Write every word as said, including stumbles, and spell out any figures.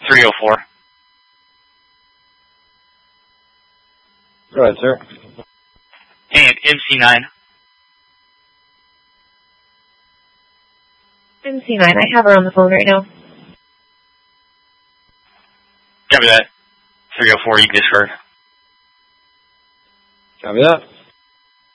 three oh four. Go ahead, sir. And M C nine. M C nine, I have her on the phone right now. Copy that. three oh four, you can discard. Copy that.